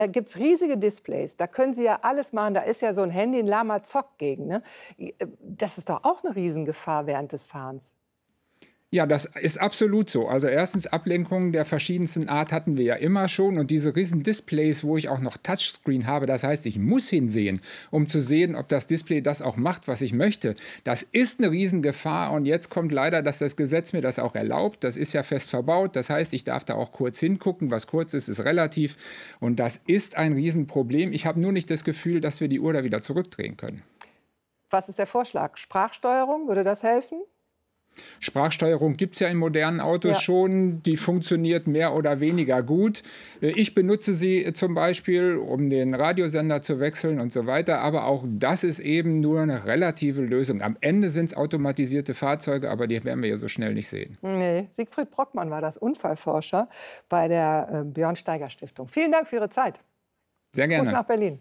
gibt es riesige Displays. Da können Sie ja alles machen. Da ist ja so ein Handy, ein Lama Zock gegen. Ne? Das ist doch auch eine Riesengefahr während des Fahrens. Ja, das ist absolut so. Also erstens, Ablenkungen der verschiedensten Art hatten wir ja immer schon. Und diese riesen Displays, wo ich auch noch Touchscreen habe, das heißt, ich muss hinsehen, um zu sehen, ob das Display das auch macht, was ich möchte. Das ist eine Riesengefahr. Und jetzt kommt leider, dass das Gesetz mir das auch erlaubt. Das ist ja fest verbaut. Das heißt, ich darf da auch kurz hingucken. Was kurz ist, ist relativ. Und das ist ein Riesenproblem. Ich habe nur nicht das Gefühl, dass wir die Uhr da wieder zurückdrehen können. Was ist der Vorschlag? Sprachsteuerung, würde das helfen? Sprachsteuerung gibt es ja in modernen Autos schon, die funktioniert mehr oder weniger gut. Ich benutze sie zum Beispiel, um den Radiosender zu wechseln und so weiter, aber auch das ist eben nur eine relative Lösung. Am Ende sind es automatisierte Fahrzeuge, aber die werden wir ja so schnell nicht sehen. Nee, Siegfried Brockmann war das, Unfallforscher bei der Björn Steiger Stiftung. Vielen Dank für Ihre Zeit. Sehr gerne. Gruß nach Berlin.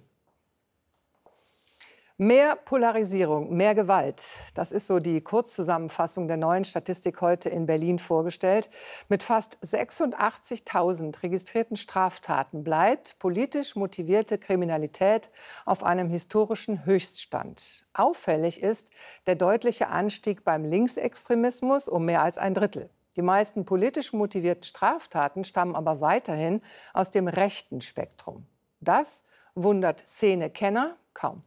Mehr Polarisierung, mehr Gewalt. Das ist so die Kurzzusammenfassung der neuen Statistik heute in Berlin vorgestellt. Mit fast 86.000 registrierten Straftaten bleibt politisch motivierte Kriminalität auf einem historischen Höchststand. Auffällig ist der deutliche Anstieg beim Linksextremismus um mehr als ein Drittel. Die meisten politisch motivierten Straftaten stammen aber weiterhin aus dem rechten Spektrum. Das wundert Szenekenner kaum.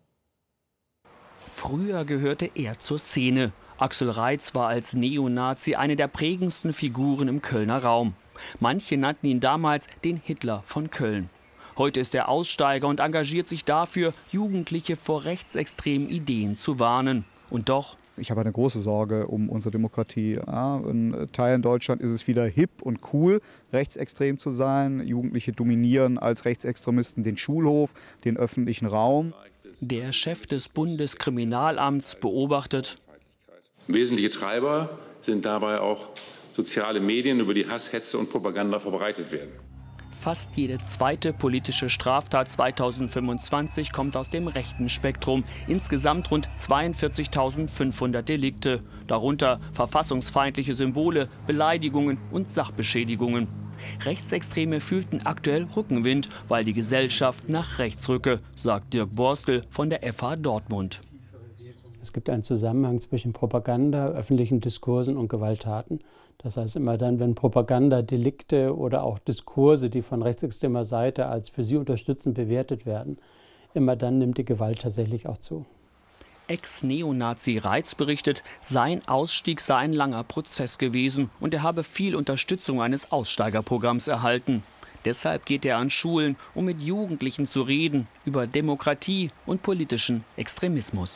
Früher gehörte er zur Szene. Axel Reitz war als Neonazi eine der prägendsten Figuren im Kölner Raum. Manche nannten ihn damals den Hitler von Köln. Heute ist er Aussteiger und engagiert sich dafür, Jugendliche vor rechtsextremen Ideen zu warnen. Und doch: Ich habe eine große Sorge um unsere Demokratie. Ja, in Teilen Deutschland ist es wieder hip und cool, rechtsextrem zu sein. Jugendliche dominieren als Rechtsextremisten den Schulhof, den öffentlichen Raum. Der Chef des Bundeskriminalamts beobachtet: Wesentliche Treiber sind dabei auch soziale Medien, über die Hass, Hetze und Propaganda verbreitet werden. Fast jede zweite politische Straftat 2025 kommt aus dem rechten Spektrum. Insgesamt rund 42.500 Delikte. Darunter verfassungsfeindliche Symbole, Beleidigungen und Sachbeschädigungen. Rechtsextreme fühlten aktuell Rückenwind, weil die Gesellschaft nach rechts rücke, sagt Dirk Borstel von der FH Dortmund. Es gibt einen Zusammenhang zwischen Propaganda, öffentlichen Diskursen und Gewalttaten. Das heißt, immer dann, wenn Propagandadelikte oder auch Diskurse, die von rechtsextremer Seite als für sie unterstützend bewertet werden, immer dann nimmt die Gewalt tatsächlich auch zu. Ex-Neonazi Reitz berichtet, sein Ausstieg sei ein langer Prozess gewesen und er habe viel Unterstützung eines Aussteigerprogramms erhalten. Deshalb geht er an Schulen, um mit Jugendlichen zu reden über Demokratie und politischen Extremismus.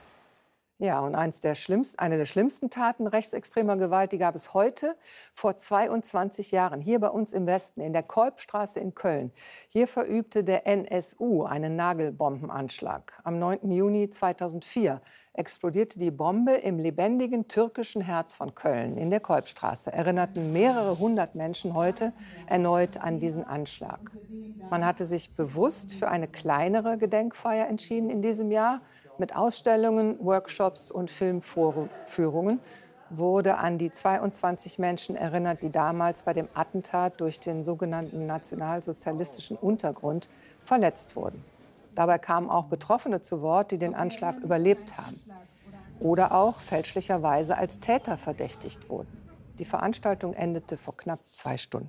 Ja, und eine der schlimmsten Taten rechtsextremer Gewalt, die gab es heute vor 22 Jahren, hier bei uns im Westen, in der Kolbstraße in Köln. Hier verübte der NSU einen Nagelbombenanschlag. Am 9. Juni 2004 explodierte die Bombe im lebendigen türkischen Herz von Köln. In der Kolbstraße erinnerten mehrere hundert Menschen heute erneut an diesen Anschlag. Man hatte sich bewusst für eine kleinere Gedenkfeier entschieden in diesem Jahr. Mit Ausstellungen, Workshops und Filmvorführungen wurde an die 22 Menschen erinnert, die damals bei dem Attentat durch den sogenannten nationalsozialistischen Untergrund verletzt wurden. Dabei kamen auch Betroffene zu Wort, die den Anschlag überlebt haben oder auch fälschlicherweise als Täter verdächtigt wurden. Die Veranstaltung endete vor knapp 2 Stunden.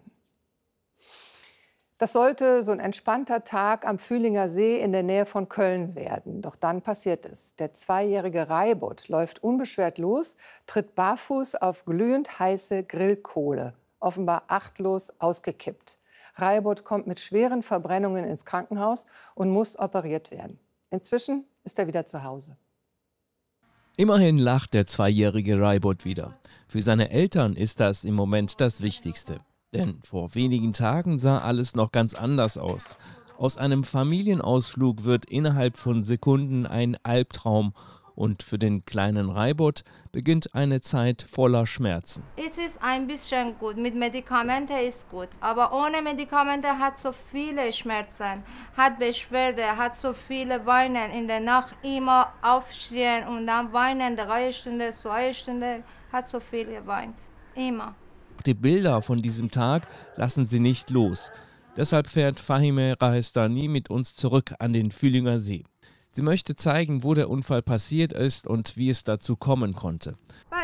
Das sollte so ein entspannter Tag am Fühlinger See in der Nähe von Köln werden. Doch dann passiert es. Der 2-jährige Raibot läuft unbeschwert los, tritt barfuß auf glühend heiße Grillkohle, offenbar achtlos ausgekippt. Raibot kommt mit schweren Verbrennungen ins Krankenhaus und muss operiert werden. Inzwischen ist er wieder zu Hause. Immerhin lacht der 2-jährige Raibot wieder. Für seine Eltern ist das im Moment das Wichtigste. Denn vor wenigen Tagen sah alles noch ganz anders aus. Aus einem Familienausflug wird innerhalb von Sekunden ein Albtraum. Und für den kleinen Raibot beginnt eine Zeit voller Schmerzen. Es ist ein bisschen gut, mit Medikamenten ist gut. Aber ohne Medikamente hat so viele Schmerzen, hat Beschwerde, hat so viele Weinen. In der Nacht immer aufstehen und dann weinen, 3 Stunden, 2 Stunden, hat so viel geweint, immer. Die Bilder von diesem Tag lassen sie nicht los. Deshalb fährt Fahime Rahestani mit uns zurück an den Fühlinger See. Sie möchte zeigen, wo der Unfall passiert ist und wie es dazu kommen konnte.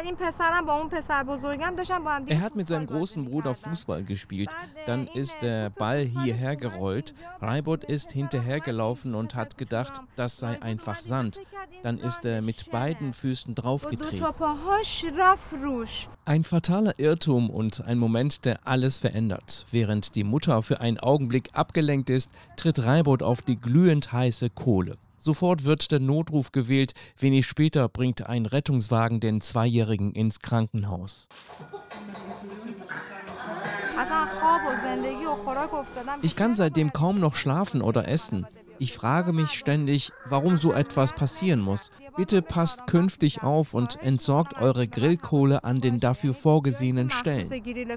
Er hat mit seinem großen Bruder Fußball gespielt, dann ist der Ball hierher gerollt, Raibot ist hinterhergelaufen und hat gedacht, das sei einfach Sand. Dann ist er mit beiden Füßen draufgetreten. Ein fataler Irrtum und ein Moment, der alles verändert. Während die Mutter für einen Augenblick abgelenkt ist, tritt Raibot auf die glühend heiße Kohle. Sofort wird der Notruf gewählt, wenig später bringt ein Rettungswagen den Zweijährigen ins Krankenhaus. Ich kann seitdem kaum noch schlafen oder essen. Ich frage mich ständig, warum so etwas passieren muss. Bitte passt künftig auf und entsorgt eure Grillkohle an den dafür vorgesehenen Stellen.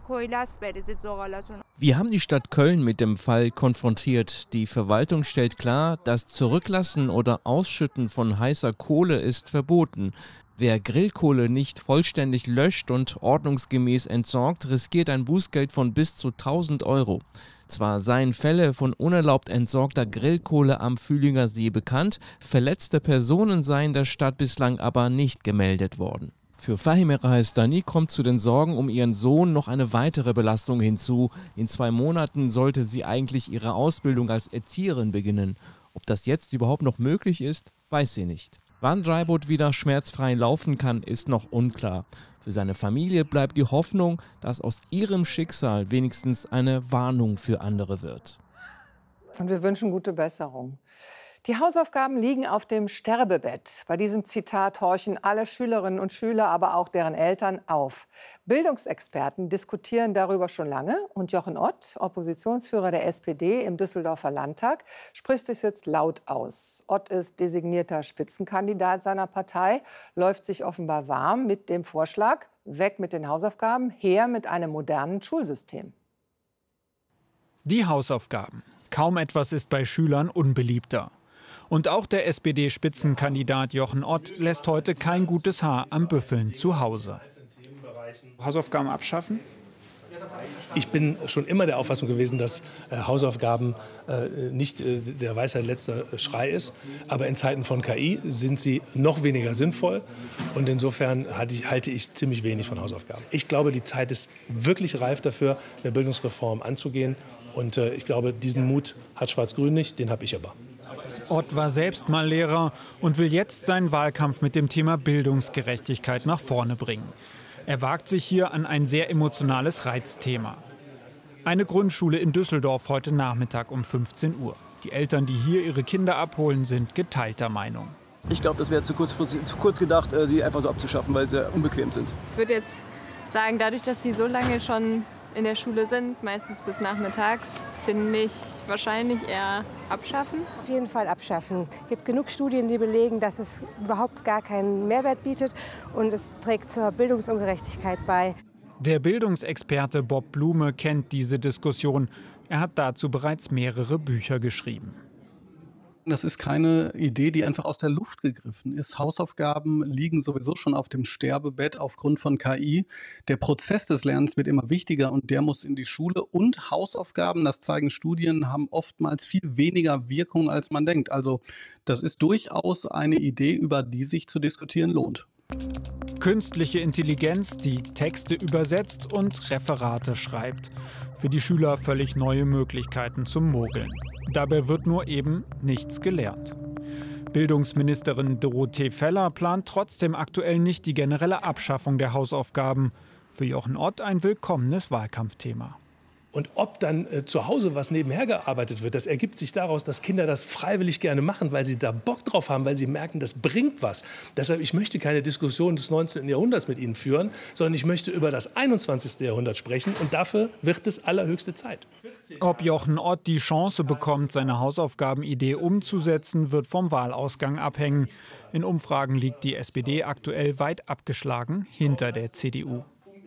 Wir haben die Stadt Köln mit dem Fall konfrontiert. Die Verwaltung stellt klar, das Zurücklassen oder Ausschütten von heißer Kohle ist verboten. Wer Grillkohle nicht vollständig löscht und ordnungsgemäß entsorgt, riskiert ein Bußgeld von bis zu 1.000 €. Zwar seien Fälle von unerlaubt entsorgter Grillkohle am Fühlinger See bekannt, verletzte Personen seien der Stadt bislang aber nicht gemeldet worden. Für Fahime Rahestani kommt zu den Sorgen um ihren Sohn noch eine weitere Belastung hinzu. In 2 Monaten sollte sie eigentlich ihre Ausbildung als Erzieherin beginnen. Ob das jetzt überhaupt noch möglich ist, weiß sie nicht. Wann Raibot wieder schmerzfrei laufen kann, ist noch unklar. Für seine Familie bleibt die Hoffnung, dass aus ihrem Schicksal wenigstens eine Warnung für andere wird. Und wir wünschen gute Besserung. Die Hausaufgaben liegen auf dem Sterbebett. Bei diesem Zitat horchen alle Schülerinnen und Schüler, aber auch deren Eltern auf. Bildungsexperten diskutieren darüber schon lange. Und Jochen Ott, Oppositionsführer der SPD im Düsseldorfer Landtag, spricht sich jetzt laut aus. Ott ist designierter Spitzenkandidat seiner Partei, läuft sich offenbar warm mit dem Vorschlag, weg mit den Hausaufgaben, her mit einem modernen Schulsystem. Die Hausaufgaben. Kaum etwas ist bei Schülern unbeliebter. Und auch der SPD-Spitzenkandidat Jochen Ott lässt heute kein gutes Haar am Büffeln zu Hause. Hausaufgaben abschaffen? Ich bin schon immer der Auffassung gewesen, dass Hausaufgaben nicht der Weisheit letzter Schrei ist. Aber in Zeiten von KI sind sie noch weniger sinnvoll. Und insofern halte ich ziemlich wenig von Hausaufgaben. Ich glaube, die Zeit ist wirklich reif dafür, eine Bildungsreform anzugehen. Und ich glaube, diesen Mut hat Schwarz-Grün nicht, den habe ich aber. Ott war selbst mal Lehrer und will jetzt seinen Wahlkampf mit dem Thema Bildungsgerechtigkeit nach vorne bringen. Er wagt sich hier an ein sehr emotionales Reizthema. Eine Grundschule in Düsseldorf heute Nachmittag um 15 Uhr. Die Eltern, die hier ihre Kinder abholen, sind geteilter Meinung. Ich glaube, das wäre zu kurz gedacht, die einfach so abzuschaffen, weil sie unbequem sind. Ich würde jetzt sagen, dadurch, dass sie so lange schon in der Schule sind, meistens bis nachmittags, finde ich wahrscheinlich eher abschaffen. Auf jeden Fall abschaffen. Es gibt genug Studien, die belegen, dass es überhaupt gar keinen Mehrwert bietet und es trägt zur Bildungsungerechtigkeit bei. Der Bildungsexperte Bob Blume kennt diese Diskussion. Er hat dazu bereits mehrere Bücher geschrieben. Das ist keine Idee, die einfach aus der Luft gegriffen ist. Hausaufgaben liegen sowieso schon auf dem Sterbebett aufgrund von KI. Der Prozess des Lernens wird immer wichtiger und der muss in die Schule. Und Hausaufgaben, das zeigen Studien, haben oftmals viel weniger Wirkung, als man denkt. Also das ist durchaus eine Idee, über die sich zu diskutieren lohnt. Künstliche Intelligenz, die Texte übersetzt und Referate schreibt. Für die Schüler völlig neue Möglichkeiten zum Mogeln. Dabei wird nur eben nichts gelernt. Bildungsministerin Dorothee Feller plant trotzdem aktuell nicht die generelle Abschaffung der Hausaufgaben. Für Jochen Ott ein willkommenes Wahlkampfthema. Und ob dann zu Hause was nebenher gearbeitet wird, das ergibt sich daraus, dass Kinder das freiwillig gerne machen, weil sie da Bock drauf haben, weil sie merken, das bringt was. Deshalb, ich möchte keine Diskussion des 19. Jahrhunderts mit Ihnen führen, sondern ich möchte über das 21. Jahrhundert sprechen und dafür wird es allerhöchste Zeit. Ob Jochen Ott die Chance bekommt, seine Hausaufgabenidee umzusetzen, wird vom Wahlausgang abhängen. In Umfragen liegt die SPD aktuell weit abgeschlagen hinter der CDU.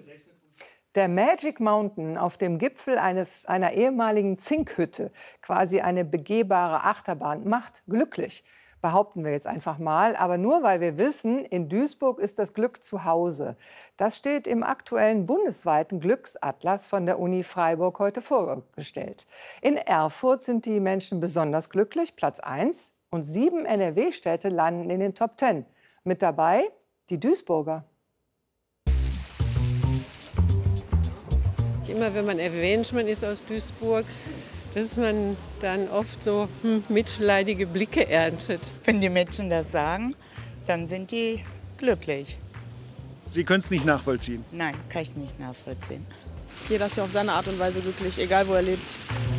Der Magic Mountain auf dem Gipfel einer ehemaligen Zinkhütte, quasi eine begehbare Achterbahn, macht glücklich. Behaupten wir jetzt einfach mal, aber nur weil wir wissen, in Duisburg ist das Glück zu Hause. Das steht im aktuellen bundesweiten Glücksatlas von der Uni Freiburg heute vorgestellt. In Erfurt sind die Menschen besonders glücklich, Platz 1. Und 7 NRW-Städte landen in den Top 10. Mit dabei die Duisburger. Immer wenn man erwähnt, man ist aus Duisburg, dass man dann oft so mitleidige Blicke erntet. Wenn die Menschen das sagen, dann sind die glücklich. Sie können es nicht nachvollziehen? Nein, kann ich nicht nachvollziehen. Jeder ist ja auf seine Art und Weise glücklich, egal wo er lebt.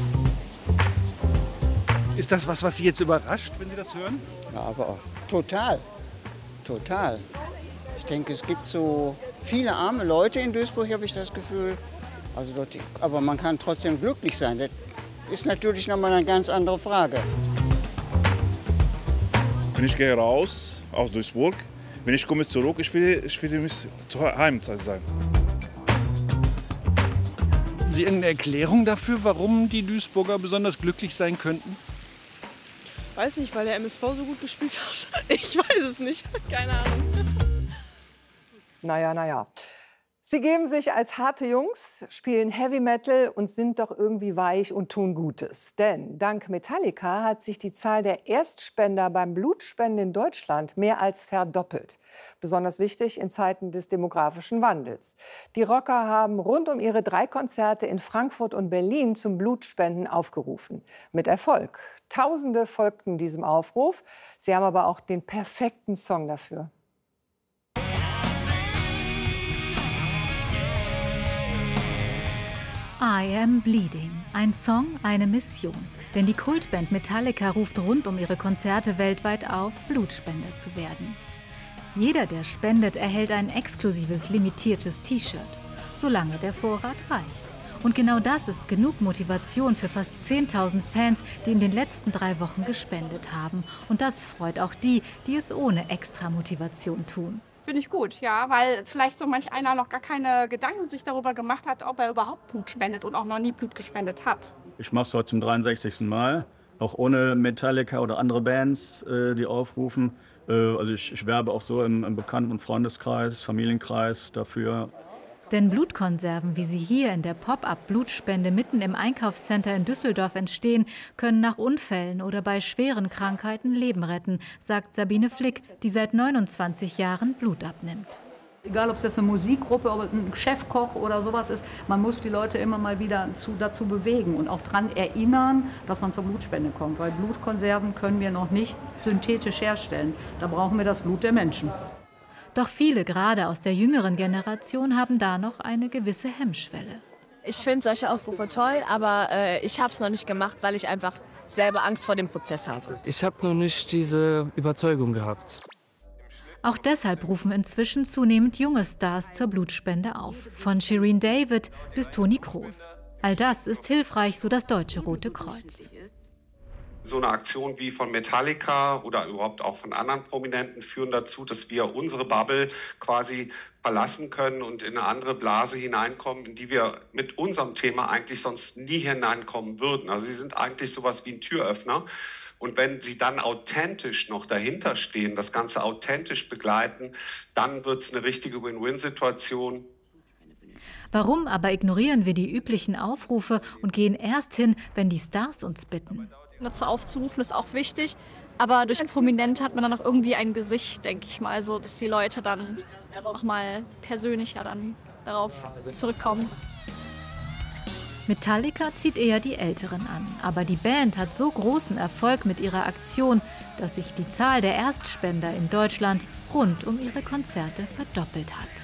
Ist das was Sie jetzt überrascht, wenn Sie das hören? Ja, aber auch total. Total. Ich denke, es gibt so viele arme Leute in Duisburg, habe ich das Gefühl. Also dort, aber man kann trotzdem glücklich sein. Das ist natürlich noch mal eine ganz andere Frage. Wenn ich gehe raus aus Duisburg, wenn ich komme zurück, ich will zu Hause sein. Haben Sie irgendeine Erklärung dafür, warum die Duisburger besonders glücklich sein könnten? Weiß nicht, weil der MSV so gut gespielt hat. Ich weiß es nicht. Keine Ahnung. Naja. Sie geben sich als harte Jungs, spielen Heavy Metal und sind doch irgendwie weich und tun Gutes. Denn dank Metallica hat sich die Zahl der Erstspender beim Blutspenden in Deutschland mehr als verdoppelt. Besonders wichtig in Zeiten des demografischen Wandels. Die Rocker haben rund um ihre 3 Konzerte in Frankfurt und Berlin zum Blutspenden aufgerufen. Mit Erfolg. Tausende folgten diesem Aufruf. Sie haben aber auch den perfekten Song dafür. I Am Bleeding. Ein Song, eine Mission. Denn die Kultband Metallica ruft rund um ihre Konzerte weltweit auf, Blutspender zu werden. Jeder, der spendet, erhält ein exklusives, limitiertes T-Shirt, solange der Vorrat reicht. Und genau das ist genug Motivation für fast 10.000 Fans, die in den letzten 3 Wochen gespendet haben. Und das freut auch die, die es ohne extra Motivation tun. Finde ich gut, ja, weil vielleicht so manch einer noch gar keine Gedanken sich darüber gemacht hat, ob er überhaupt Blut spendet und auch noch nie Blut gespendet hat. Ich mache es heute zum 63. Mal, auch ohne Metallica oder andere Bands, die aufrufen. Also ich werbe auch so im Bekannten- und Freundeskreis, Familienkreis dafür. Denn Blutkonserven, wie sie hier in der Pop-up-Blutspende mitten im Einkaufscenter in Düsseldorf entstehen, können nach Unfällen oder bei schweren Krankheiten Leben retten, sagt Sabine Flick, die seit 29 Jahren Blut abnimmt. Egal, ob es jetzt eine Musikgruppe oder ein Chefkoch oder sowas ist, man muss die Leute immer mal wieder dazu bewegen und auch daran erinnern, dass man zur Blutspende kommt. Weil Blutkonserven können wir noch nicht synthetisch herstellen. Da brauchen wir das Blut der Menschen. Doch viele, gerade aus der jüngeren Generation, haben da noch eine gewisse Hemmschwelle. Ich finde solche Aufrufe toll, aber ich habe es noch nicht gemacht, weil ich einfach selber Angst vor dem Prozess habe. Ich habe noch nicht diese Überzeugung gehabt. Auch deshalb rufen inzwischen zunehmend junge Stars zur Blutspende auf. Von Shirin David bis Toni Kroos. All das ist hilfreich, so das Deutsche Rote Kreuz. So eine Aktion wie von Metallica oder überhaupt auch von anderen Prominenten führen dazu, dass wir unsere Bubble quasi verlassen können und in eine andere Blase hineinkommen, in die wir mit unserem Thema eigentlich sonst nie hineinkommen würden. Also sie sind eigentlich sowas wie ein Türöffner. Und wenn sie dann authentisch noch dahinter stehen, das Ganze authentisch begleiten, dann wird es eine richtige Win-Win-Situation. Warum aber ignorieren wir die üblichen Aufrufe und gehen erst hin, wenn die Stars uns bitten? Dazu aufzurufen ist auch wichtig, aber durch Prominente hat man dann auch irgendwie ein Gesicht, denke ich mal, so dass die Leute dann auch mal persönlicher dann darauf zurückkommen. Metallica zieht eher die Älteren an, aber die Band hat so großen Erfolg mit ihrer Aktion, dass sich die Zahl der Erstspender in Deutschland rund um ihre Konzerte verdoppelt hat.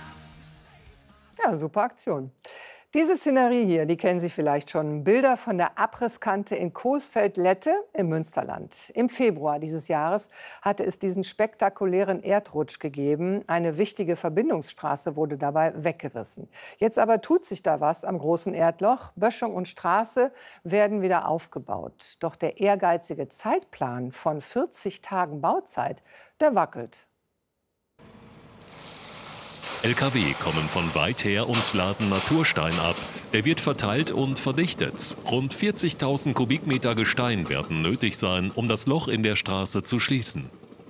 Ja, super Aktion. Diese Szenerie hier, die kennen Sie vielleicht schon. Bilder von der Abrisskante in Coesfeld-Lette im Münsterland. Im Februar dieses Jahres hatte es diesen spektakulären Erdrutsch gegeben. Eine wichtige Verbindungsstraße wurde dabei weggerissen. Jetzt aber tut sich da was am großen Erdloch. Böschung und Straße werden wieder aufgebaut. Doch der ehrgeizige Zeitplan von 40 Tagen Bauzeit, der wackelt. Lkw kommen von weit her und laden Naturstein ab. Er wird verteilt und verdichtet. Rund 40.000 Kubikmeter Gestein werden nötig sein, um das Loch in der Straße zu schließen.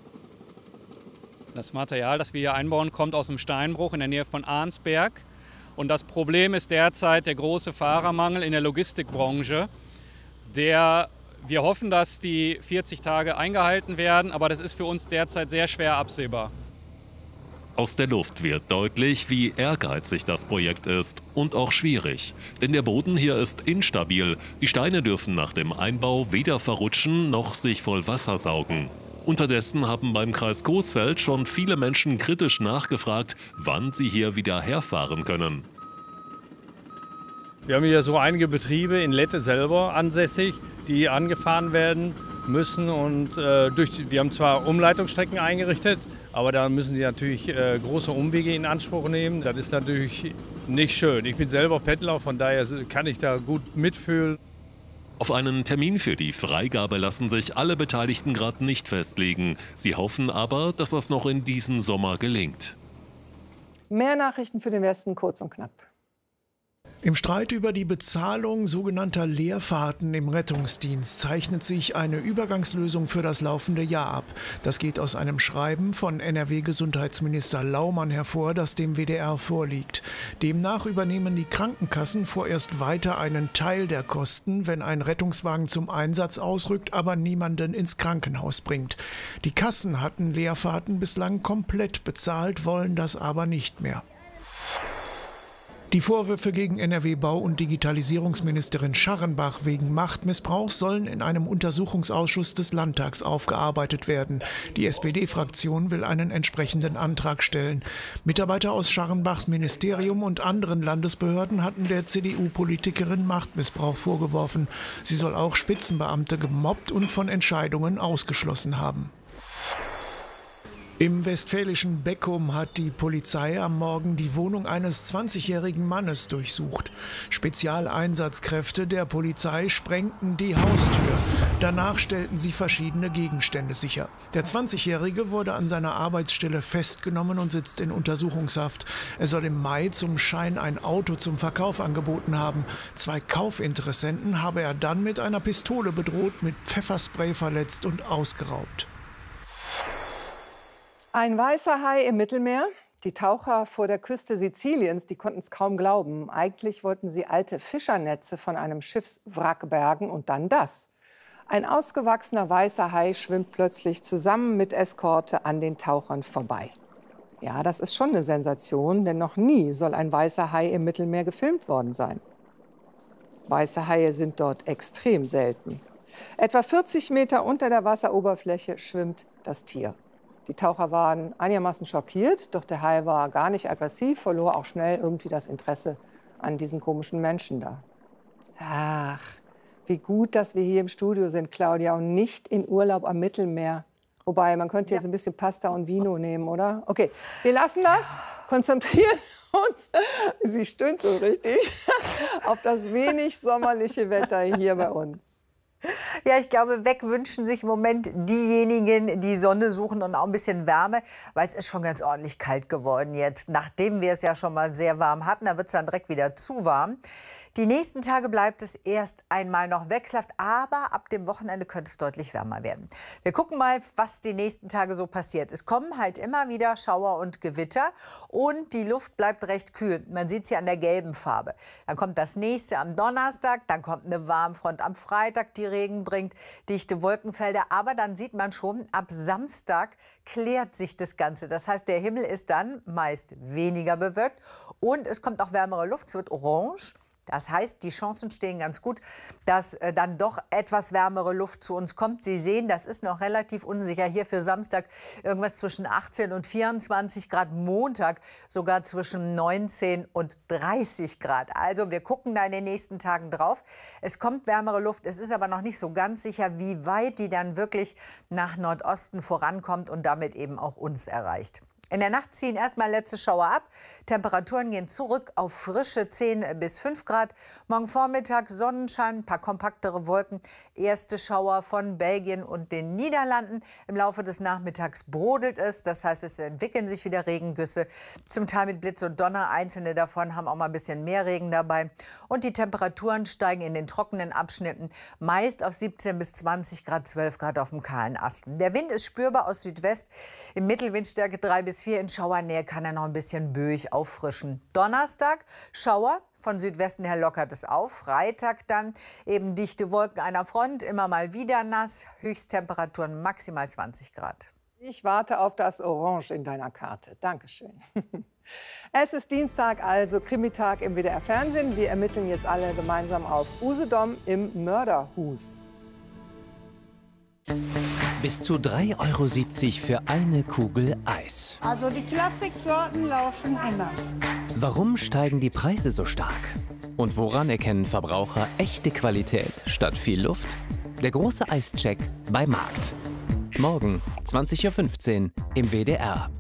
Das Material, das wir hier einbauen, kommt aus dem Steinbruch in der Nähe von Arnsberg. Und das Problem ist derzeit der große Fahrermangel in der Logistikbranche. Wir hoffen, dass die 40 Tage eingehalten werden, aber das ist für uns derzeit sehr schwer absehbar. Aus der Luft wird deutlich, wie ehrgeizig das Projekt ist und auch schwierig. Denn der Boden hier ist instabil. Die Steine dürfen nach dem Einbau weder verrutschen noch sich voll Wasser saugen. Unterdessen haben beim Kreis Coesfeld schon viele Menschen kritisch nachgefragt, wann sie hier wieder herfahren können. Wir haben hier so einige Betriebe in Lette selber ansässig, die angefahren werden müssen. Und wir haben zwar Umleitungsstrecken eingerichtet, aber da müssen die natürlich große Umwege in Anspruch nehmen. Das ist natürlich nicht schön. Ich bin selber Pendler, von daher kann ich da gut mitfühlen. Auf einen Termin für die Freigabe lassen sich alle Beteiligten gerade nicht festlegen. Sie hoffen aber, dass das noch in diesem Sommer gelingt. Mehr Nachrichten für den Westen, kurz und knapp. Im Streit über die Bezahlung sogenannter Leerfahrten im Rettungsdienst zeichnet sich eine Übergangslösung für das laufende Jahr ab. Das geht aus einem Schreiben von NRW-Gesundheitsminister Laumann hervor, das dem WDR vorliegt. Demnach übernehmen die Krankenkassen vorerst weiter einen Teil der Kosten, wenn ein Rettungswagen zum Einsatz ausrückt, aber niemanden ins Krankenhaus bringt. Die Kassen hatten Leerfahrten bislang komplett bezahlt, wollen das aber nicht mehr. Die Vorwürfe gegen NRW-Bau- und Digitalisierungsministerin Scharrenbach wegen Machtmissbrauchs sollen in einem Untersuchungsausschuss des Landtags aufgearbeitet werden. Die SPD-Fraktion will einen entsprechenden Antrag stellen. Mitarbeiter aus Scharrenbachs Ministerium und anderen Landesbehörden hatten der CDU-Politikerin Machtmissbrauch vorgeworfen. Sie soll auch Spitzenbeamte gemobbt und von Entscheidungen ausgeschlossen haben. Im westfälischen Beckum hat die Polizei am Morgen die Wohnung eines 20-jährigen Mannes durchsucht. Spezialeinsatzkräfte der Polizei sprengten die Haustür. Danach stellten sie verschiedene Gegenstände sicher. Der 20-Jährige wurde an seiner Arbeitsstelle festgenommen und sitzt in Untersuchungshaft. Er soll im Mai zum Schein ein Auto zum Verkauf angeboten haben. 2 Kaufinteressenten habe er dann mit einer Pistole bedroht, mit Pfefferspray verletzt und ausgeraubt. Ein weißer Hai im Mittelmeer. Die Taucher vor der Küste Siziliens, die konnten es kaum glauben. Eigentlich wollten sie alte Fischernetze von einem Schiffswrack bergen und dann das. Ein ausgewachsener weißer Hai schwimmt plötzlich zusammen mit Eskorte an den Tauchern vorbei. Ja, das ist schon eine Sensation, denn noch nie soll ein weißer Hai im Mittelmeer gefilmt worden sein. Weiße Haie sind dort extrem selten. Etwa 40 Meter unter der Wasseroberfläche schwimmt das Tier. Die Taucher waren einigermaßen schockiert, doch der Hai war gar nicht aggressiv, verlor auch schnell irgendwie das Interesse an diesen komischen Menschen da. Ach, wie gut, dass wir hier im Studio sind, Claudia, und nicht in Urlaub am Mittelmeer. Wobei, man könnte jetzt ein bisschen Pasta und Vino nehmen, oder? Okay, wir lassen das, konzentrieren uns, sie stöhnt so richtig, auf das wenig sommerliche Wetter hier bei uns. Ja, ich glaube, weg wünschen sich im Moment diejenigen, die Sonne suchen und auch ein bisschen Wärme, weil es ist schon ganz ordentlich kalt geworden jetzt. Nachdem wir es ja schon mal sehr warm hatten, da wird es dann direkt wieder zu warm. Die nächsten Tage bleibt es erst einmal noch wechselhaft, aber ab dem Wochenende könnte es deutlich wärmer werden. Wir gucken mal, was die nächsten Tage so passiert. Es kommen halt immer wieder Schauer und Gewitter und die Luft bleibt recht kühl. Man sieht es hier an der gelben Farbe. Dann kommt das nächste am Donnerstag, dann kommt eine Warmfront am Freitag, die Regen bringt, dichte Wolkenfelder. Aber dann sieht man schon, ab Samstag klärt sich das Ganze. Das heißt, der Himmel ist dann meist weniger bewölkt und es kommt auch wärmere Luft, es wird orange. Das heißt, die Chancen stehen ganz gut, dass dann doch etwas wärmere Luft zu uns kommt. Sie sehen, das ist noch relativ unsicher. Hier für Samstag irgendwas zwischen 18 und 24 Grad, Montag sogar zwischen 19 und 30 Grad. Also wir gucken da in den nächsten Tagen drauf. Es kommt wärmere Luft. Es ist aber noch nicht so ganz sicher, wie weit die dann wirklich nach Nordosten vorankommt und damit eben auch uns erreicht. In der Nacht ziehen erstmal letzte Schauer ab. Temperaturen gehen zurück auf frische 10 bis 5 Grad. Morgen Vormittag Sonnenschein, ein paar kompaktere Wolken. Erste Schauer von Belgien und den Niederlanden. Im Laufe des Nachmittags brodelt es. Das heißt, es entwickeln sich wieder Regengüsse. Zum Teil mit Blitz und Donner. Einzelne davon haben auch mal ein bisschen mehr Regen dabei. Und die Temperaturen steigen in den trockenen Abschnitten meist auf 17 bis 20 Grad, 12 Grad auf dem kahlen Asten. Der Wind ist spürbar aus Südwest. Im Mittelwindstärke 3 bis 4. In Schauernähe kann er noch ein bisschen böig auffrischen. Donnerstag Schauer. Von Südwesten her lockert es auf. Freitag dann eben dichte Wolken einer Front. Immer mal wieder nass. Höchsttemperaturen maximal 20 Grad. Ich warte auf das Orange in deiner Karte. Dankeschön. Es ist Dienstag, also Krimitag im WDR Fernsehen. Wir ermitteln jetzt alle gemeinsam auf Usedom im Mörderhus. Bis zu 3,70 € für eine Kugel Eis. Also die Klassiksorten laufen immer. Warum steigen die Preise so stark? Und woran erkennen Verbraucher echte Qualität statt viel Luft? Der große Eischeck bei Markt. Morgen 20:15 Uhr im WDR.